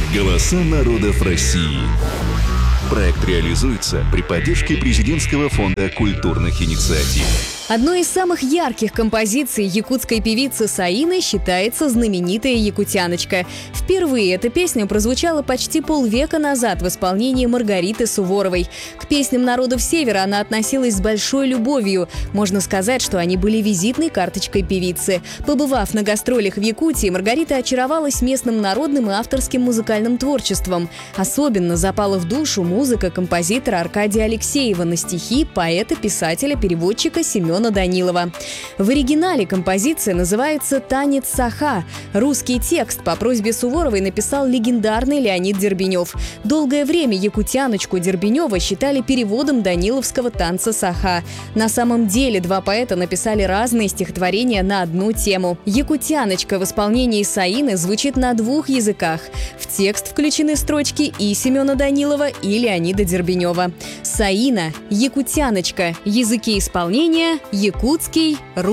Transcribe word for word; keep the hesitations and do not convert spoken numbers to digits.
Голоса народов России. Проект реализуется при поддержке Президентского фонда культурных инициатив. Одной из самых ярких композиций якутской певицы Саины считается знаменитая «Якутяночка». Впервые эта песня прозвучала почти полвека назад в исполнении Маргариты Суворовой. К песням народов Севера она относилась с большой любовью. Можно сказать, что они были визитной карточкой певицы. Побывав на гастролях в Якутии, Маргарита очаровалась местным народным и авторским музыкальным творчеством. Особенно запала в душу музыка композитора Аркадия Алексеева на стихи поэта, писателя, переводчика Семена Данилова. В оригинале композиция называется «Танец Саха». Русский текст по просьбе Суворовой написал легендарный Леонид Дербенев. Долгое время «Якутяночку» Дербенева считали переводом даниловского танца Саха. На самом деле два поэта написали разные стихотворения на одну тему. «Якутяночка» в исполнении Саины звучит на двух языках. В текст включены строчки и Семена Данилова, и Леонида Дербенева. Саина, «Якутяночка», языки исполнения – якутский, русский.